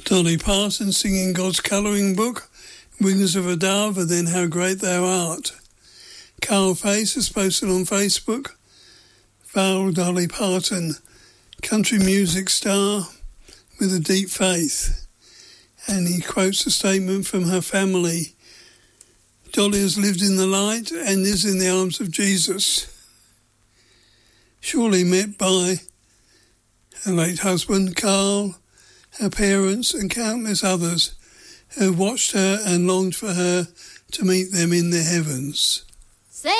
Dolly Parton singing God's colouring book, Wings of a Dove, and then How Great Thou Art. Carl Face has posted on Facebook, Val Dolly Parton, country music star with a deep faith. And he quotes a statement from her family. Dolly has lived in the light and is in the arms of Jesus. Surely met by her late husband, Carl, her parents and countless others who watched her and longed for her to meet them in the heavens.